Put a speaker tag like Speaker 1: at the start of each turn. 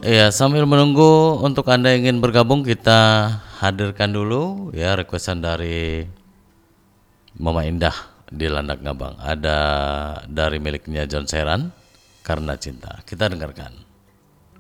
Speaker 1: Ya, sambil menunggu untuk Anda yang ingin bergabung, kita hadirkan dulu ya requestan dari Mama Indah di Landak Ngabang. Ada dari miliknya John Seran, Karena Cinta. Kita dengarkan.